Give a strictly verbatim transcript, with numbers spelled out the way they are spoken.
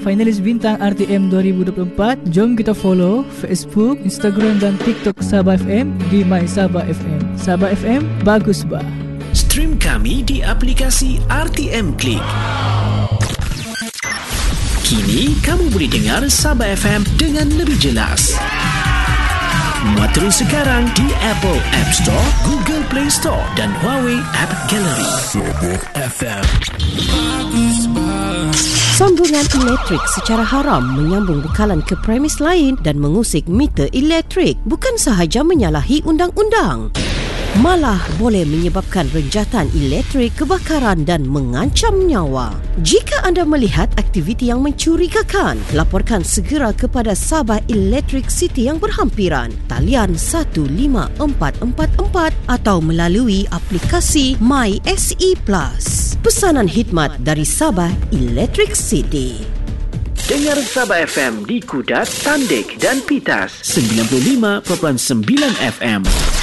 finalis bintang R T M dua ribu dua puluh empat. Jom kita follow Facebook, Instagram dan TikTok Sabah F M di My Sabah F M. Sabah F M, bagus bah. Stream kami di aplikasi R T M Click. Kini kamu boleh dengar Sabah F M dengan lebih jelas. Muat terus sekarang di Apple App Store, Google Play Store dan Huawei App Gallery. Sabah F M. Sambungan elektrik secara haram menyambung bekalan ke premis lain dan mengusik meter elektrik bukan sahaja menyalahi undang-undang, malah boleh menyebabkan renjatan elektrik, kebakaran dan mengancam nyawa. Jika anda melihat aktiviti yang mencurigakan, laporkan segera kepada Sabah Electric City yang berhampiran, talian satu lima empat empat empat atau melalui aplikasi My S E Plus. Pesanan khidmat dari Sabah Electric City. Dengar Sabah F M di Kudat, Tandik dan Pitas sembilan puluh lima perpuluhan sembilan F M.